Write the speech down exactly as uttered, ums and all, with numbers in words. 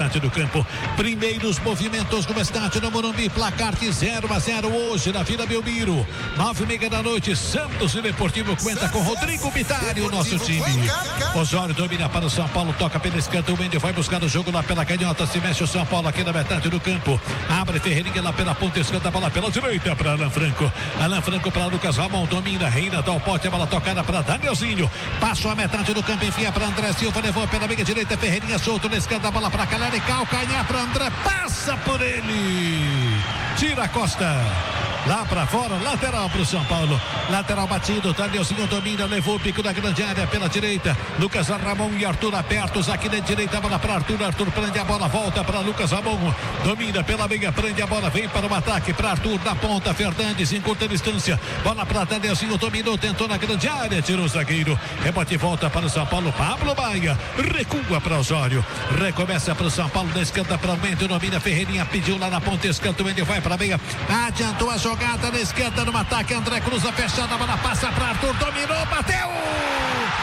metade do campo. Primeiros movimentos no estádio do Morumbi, placar de zero a zero hoje na Vila Belmiro. Nove e meia da noite, Santos e Deportivo conta com Rodrigo Bittar, o nosso time. Osório domina para o São Paulo, toca pela esquerda, o Mendes vai buscar o jogo lá pela canhota, se mexe o São Paulo aqui na metade do campo. Abre Ferreirinha lá pela ponta esquerda, a bola pela direita para Alan Franco. Alan Franco para Lucas Ramon, domina, reina, dá o pote, a bola tocada para Danielzinho. Passou a metade do campo, enfia para André Silva, levou pela meia direita, Ferreirinha solto na esquerda, a bola para Caleri, calcanhar para André, passa por ele. Tira a Costa. Lá pra fora, lateral pro São Paulo. Lateral batido, Danielzinho domina, levou o pico da grande área pela direita. Lucas Ramon e Arthur abertos aqui na direita, a bola para Arthur. Arthur prende a bola, volta para Lucas Ramon. Domina pela meia, prende a bola, vem para o ataque para Arthur na ponta. Fernandes em curta distância. Bola para Danielzinho, dominou, tentou na grande área, tirou o zagueiro. Rebote e volta para o São Paulo. Pablo Maia recua para Osório. Recomeça para o São Paulo na esquerda para o Mendes, domina Ferreirinha, pediu lá na ponta esquerda. O Mendes vai para a meia, adiantou a jogada na esquerda no ataque. André cruza fechada, a bola passa para Arthur, dominou, bateu!